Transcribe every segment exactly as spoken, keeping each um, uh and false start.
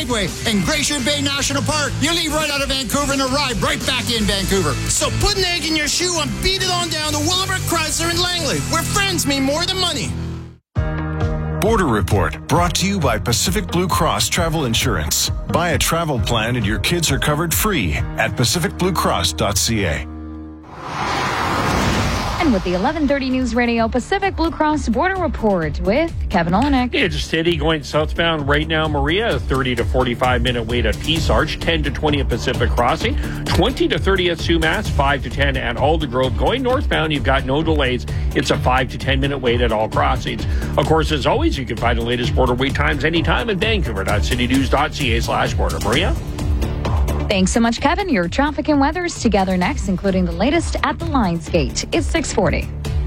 Speedway and Glacier Bay National Park. You leave right out of Vancouver and arrive right back in Vancouver. So put an egg in your shoe and beat it on down to Willowbrook Chrysler in Langley, where friends mean more than money. Border Report, brought to you by Pacific Blue Cross Travel Insurance. Buy a travel plan and your kids are covered free at pacific blue cross dot c a. And with the eleven thirty News Radio Pacific Blue Cross Border Report with Kevin Olenek. It's steady going southbound right now, Maria. A thirty to forty-five minute wait at Peace Arch, ten to twenty at Pacific Crossing, twenty to thirty at Sumas, five to ten at Aldergrove. Going northbound, you've got no delays. It's a five to ten minute wait at all crossings. Of course, as always, you can find the latest border wait times anytime at vancouver dot city news dot c a slash border. Maria? Thanks so much, Kevin. Your traffic and weather's together next, including the latest at the Lions Gate. It's six forty.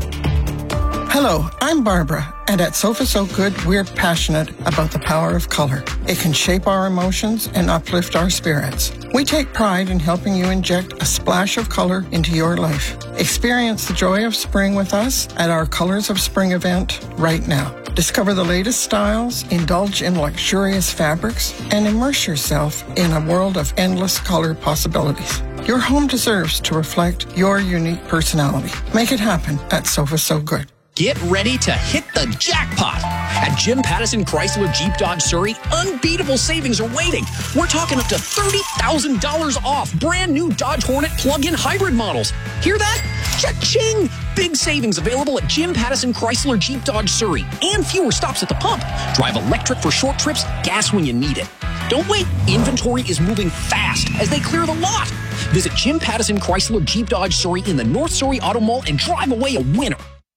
Hello, I'm Barbara, and at Sofa So Good, we're passionate about the power of color. It can shape our emotions and uplift our spirits. We take pride in helping you inject a splash of color into your life. Experience the joy of spring with us at our Colors of Spring event right now. Discover the latest styles, indulge in luxurious fabrics, and immerse yourself in a world of endless color possibilities. Your home deserves to reflect your unique personality. Make it happen at Sofa So Good. Get ready to hit the jackpot. At Jim Pattison Chrysler Jeep Dodge Surrey, unbeatable savings are waiting. We're talking up to thirty thousand dollars off brand new Dodge Hornet plug-in hybrid models. Hear that? Cha-ching! Big savings available at Jim Pattison Chrysler Jeep Dodge Surrey and fewer stops at the pump. Drive electric for short trips, gas when you need it. Don't wait. Inventory is moving fast as they clear the lot. Visit Jim Pattison Chrysler Jeep Dodge Surrey in the North Surrey Auto Mall and drive away a winner.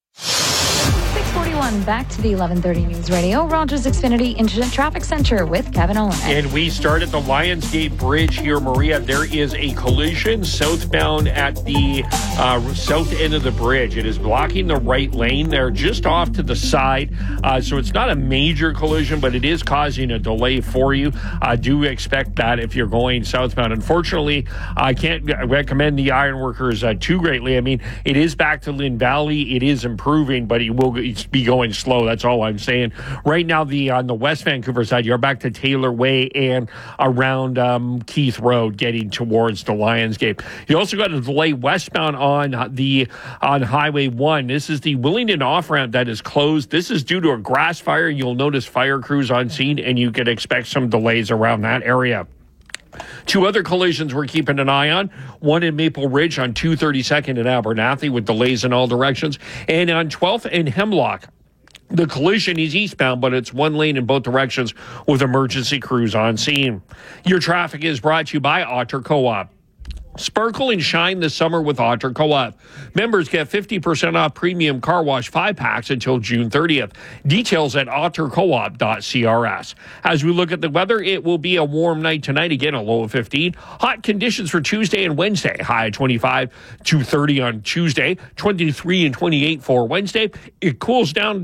six forty-one, back to the eleven thirty News Radio, Rogers Xfinity Incident Traffic Center with Kevin Olenek. And we start at the Lions Gate Bridge here, Maria. There is a collision southbound at the uh, south end of the bridge. It is blocking the right lane there, just off to the side. Uh, so it's not a major collision, but it is causing a delay for you. I do expect that if you're going southbound. Unfortunately, I can't recommend the ironworkers uh, too greatly. I mean, it is back to Lynn Valley. It is improving, but it will be going slow. That's all I'm saying. Right now, the on the West Vancouver side, you're back to Taylor Way and around um, Keith Road, getting towards the Lions Gate. You also got a delay westbound on the on Highway one. This is the Willingdon off-ramp that is closed. This is due to a grass fire. You'll notice fire crews on scene, and you can expect some delays around that area. Two other collisions we're keeping an eye on. One in Maple Ridge on two thirty-second in Abernathy with delays in all directions. And on twelfth and Hemlock, the collision is eastbound, but it's one lane in both directions with emergency crews on scene. Your traffic is brought to you by Otter Co-op. Sparkle and shine this summer with Otter Co-op. Members get fifty percent off premium car wash five packs until June thirtieth. Details at otter co op dot c r s. As we look at the weather, it will be a warm night tonight. Again, a low of fifteen. Hot conditions for Tuesday and Wednesday. High of twenty-five to thirty on Tuesday. twenty-three and twenty-eight for Wednesday. It cools down